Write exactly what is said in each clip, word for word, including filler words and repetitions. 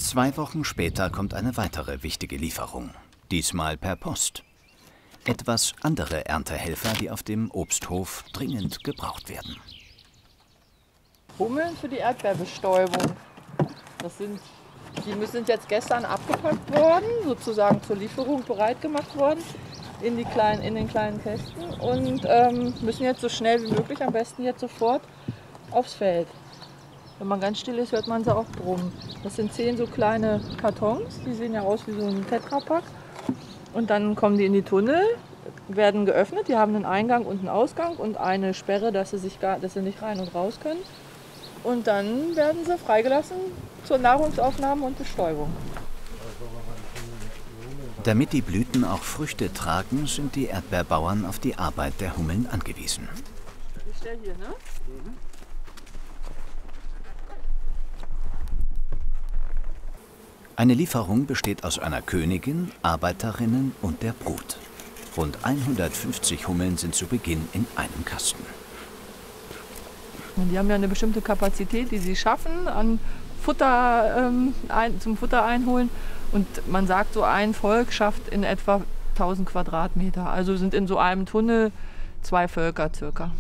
Zwei Wochen später kommt eine weitere wichtige Lieferung, diesmal per Post. Etwas andere Erntehelfer, die auf dem Obsthof dringend gebraucht werden. Hummeln für die Erdbeerbestäubung. Das sind, die sind jetzt gestern abgepackt worden, sozusagen zur Lieferung bereit gemacht worden in, die kleinen, in den kleinen Kästen und ähm, müssen jetzt so schnell wie möglich, am besten jetzt sofort, aufs Feld. Wenn man ganz still ist, hört man sie auch brummen. Das sind zehn so kleine Kartons, die sehen ja aus wie so ein Tetrapack. Und dann kommen die in die Tunnel, werden geöffnet, die haben einen Eingang und einen Ausgang und eine Sperre, dass sie, sich gar, dass sie nicht rein und raus können. Und dann werden sie freigelassen zur Nahrungsaufnahme und Bestäubung. Damit die Blüten auch Früchte tragen, sind die Erdbeerbauern auf die Arbeit der Hummeln angewiesen. Ist der hier, ne? Mhm. Eine Lieferung besteht aus einer Königin, Arbeiterinnen und der Brut. Rund hundertfünfzig Hummeln sind zu Beginn in einem Kasten. Die haben ja eine bestimmte Kapazität, die sie schaffen, an Futter, ähm, ein, zum Futter einholen. Und man sagt, so ein Volk schafft in etwa tausend Quadratmeter. Also sind in so einem Tunnel zwei Völker circa.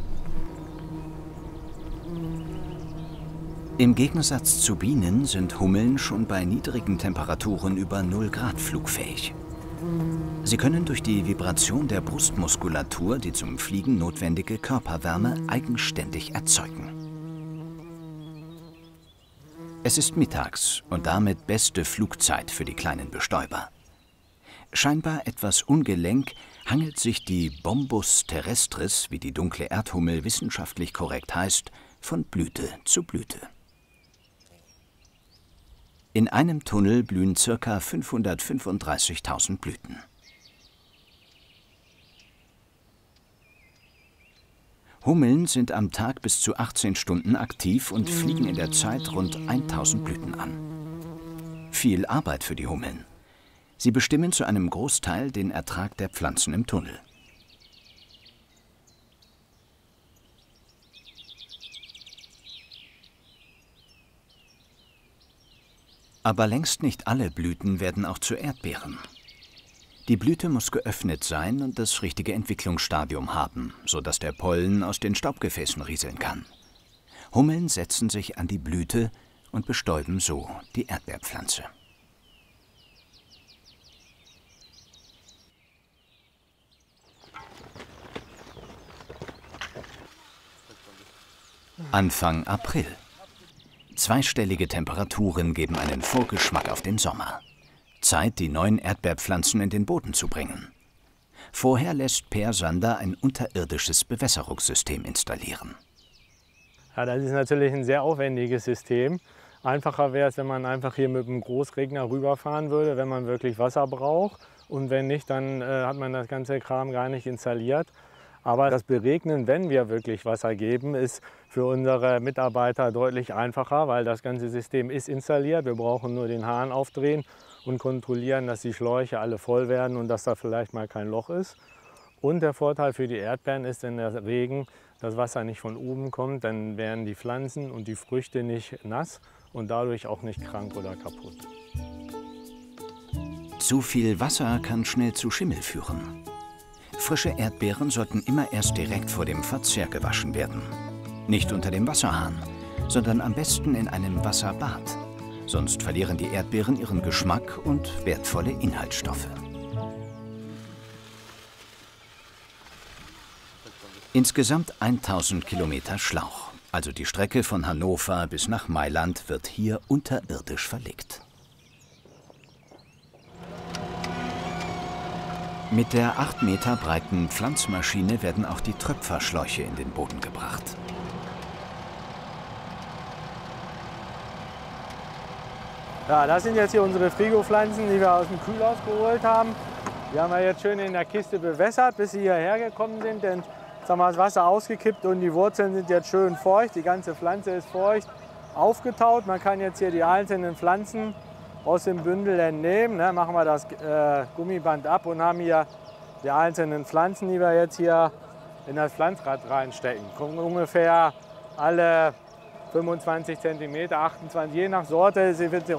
Im Gegensatz zu Bienen sind Hummeln schon bei niedrigen Temperaturen über null Grad flugfähig. Sie können durch die Vibration der Brustmuskulatur die zum Fliegen notwendige Körperwärme eigenständig erzeugen. Es ist mittags und damit beste Flugzeit für die kleinen Bestäuber. Scheinbar etwas ungelenk hangelt sich die Bombus terrestris, wie die dunkle Erdhummel wissenschaftlich korrekt heißt, von Blüte zu Blüte. In einem Tunnel blühen ca. fünfhundertfünfunddreißigtausend Blüten. Hummeln sind am Tag bis zu achtzehn Stunden aktiv und fliegen in der Zeit rund tausend Blüten an. Viel Arbeit für die Hummeln. Sie bestimmen zu einem Großteil den Ertrag der Pflanzen im Tunnel. Aber längst nicht alle Blüten werden auch zu Erdbeeren. Die Blüte muss geöffnet sein und das richtige Entwicklungsstadium haben, sodass der Pollen aus den Staubgefäßen rieseln kann. Hummeln setzen sich an die Blüte und bestäuben so die Erdbeerpflanze. Anfang April. Zweistellige Temperaturen geben einen Vorgeschmack auf den Sommer. Zeit, die neuen Erdbeerpflanzen in den Boden zu bringen. Vorher lässt Per Sander ein unterirdisches Bewässerungssystem installieren. Ja, das ist natürlich ein sehr aufwendiges System. Einfacher wäre es, wenn man einfach hier mit einem Großregner rüberfahren würde, wenn man wirklich Wasser braucht. Und wenn nicht, dann äh, hat man das ganze Kram gar nicht installiert. Aber das Beregnen, wenn wir wirklich Wasser geben, ist für unsere Mitarbeiter deutlich einfacher, weil das ganze System ist installiert. Wir brauchen nur den Hahn aufdrehen und kontrollieren, dass die Schläuche alle voll werden und dass da vielleicht mal kein Loch ist. Und der Vorteil für die Erdbeeren ist, wenn der Regen, das Wasser nicht von oben kommt, dann werden die Pflanzen und die Früchte nicht nass und dadurch auch nicht krank oder kaputt. Zu viel Wasser kann schnell zu Schimmel führen. Frische Erdbeeren sollten immer erst direkt vor dem Verzehr gewaschen werden. Nicht unter dem Wasserhahn, sondern am besten in einem Wasserbad. Sonst verlieren die Erdbeeren ihren Geschmack und wertvolle Inhaltsstoffe. Insgesamt tausend Kilometer Schlauch, also die Strecke von Hannover bis nach Mailand, wird hier unterirdisch verlegt. Mit der acht Meter breiten Pflanzmaschine werden auch die Tröpferschläuche in den Boden gebracht. Ja, das sind jetzt hier unsere Frigopflanzen, die wir aus dem Kühlhaus geholt haben. Die haben wir jetzt schön in der Kiste bewässert, bis sie hierher gekommen sind. Denn sagen wir, das Wasser ausgekippt und die Wurzeln sind jetzt schön feucht. Die ganze Pflanze ist feucht aufgetaut. Man kann jetzt hier die einzelnen Pflanzen aus dem Bündel entnehmen. Ne, machen wir das äh, Gummiband ab und haben hier die einzelnen Pflanzen, die wir jetzt hier in das Pflanzrad reinstecken. Kommen ungefähr alle fünfundzwanzig Zentimeter, achtundzwanzig, je nach Sorte. Sie wird